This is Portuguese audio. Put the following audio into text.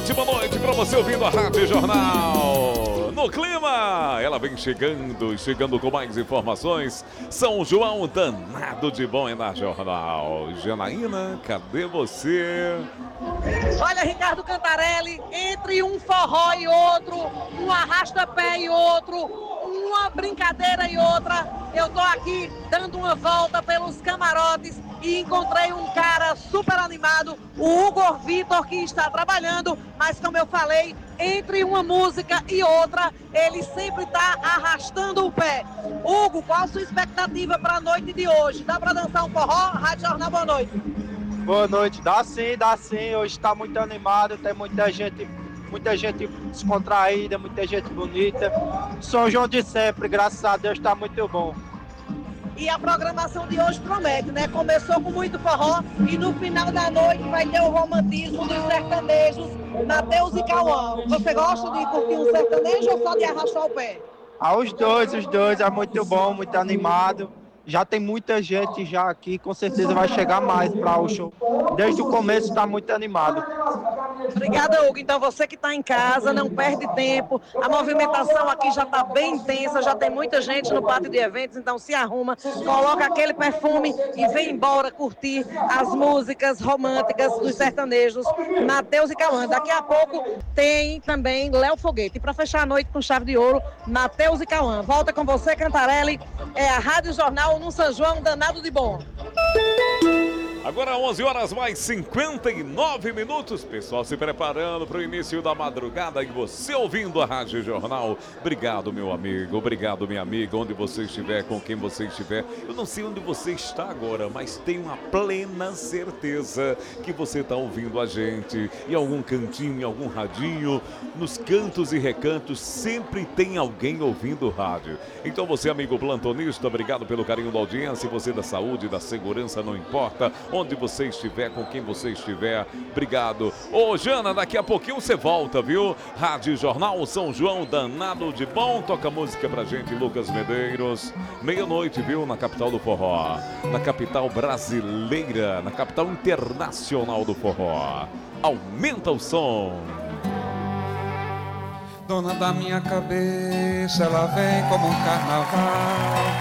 ótima noite para você ouvindo a Rádio Jornal. No clima, ela vem chegando com mais informações. São João, danado de bom é na Jornal. Janaína, cadê você? Olha, Ricardo Cantarelli, entre um forró e outro, um arrasta-pé e outro, uma brincadeira e outra, eu tô aqui dando uma volta pelos camarotes e encontrei um cara super animado, o Hugo Vitor, que está trabalhando, mas como eu falei, entre uma música e outra, ele sempre está arrastando o pé. Hugo, qual a sua expectativa para a noite de hoje? Dá para dançar um forró? Rádio Jornal, boa noite. Boa noite, dá sim, dá sim. Hoje está muito animado, tem muita gente descontraída, muita gente bonita. São João de sempre, graças a Deus, está muito bom. E a programação de hoje promete, né? Começou com muito forró e no final da noite vai ter o romantismo dos sertanejos, Matheus e Cauã. Você gosta de curtir um sertanejo ou só de arrastar o pé? Os dois, é muito bom, muito animado. Já tem muita gente já aqui, com certeza vai chegar mais para o show. Desde o começo está muito animado. Obrigada, Hugo. Então você que está em casa, não perde tempo. A movimentação aqui já está bem intensa, já tem muita gente no pátio de eventos, então se arruma, coloca aquele perfume e vem embora curtir as músicas românticas dos sertanejos, Matheus e Cauã. Daqui a pouco tem também Léo Foguete. E para fechar a noite com chave de ouro, Matheus e Cauã. Volta com você, Cantarelli. É a Rádio Jornal no São João, danado de bom. Agora 11 horas mais 59 minutos. Pessoal se preparando para o início da madrugada e você ouvindo a Rádio Jornal. Obrigado, meu amigo. Obrigado, minha amiga. Onde você estiver, com quem você estiver. Eu não sei onde você está agora, mas tenho a plena certeza que você está ouvindo a gente. Em algum cantinho, em algum radinho, nos cantos e recantos, sempre tem alguém ouvindo rádio. Então você, amigo plantonista, obrigado pelo carinho da audiência. Você da saúde, da segurança, não importa. Onde você estiver, com quem você estiver, obrigado. Ô, Jana, daqui a pouquinho você volta, viu? Rádio Jornal São João, danado de bom. Toca música pra gente, Lucas Medeiros. Meia-noite, viu? Na capital do forró. Na capital brasileira, na capital internacional do forró. Aumenta o som. Dona da minha cabeça, ela vem como um carnaval.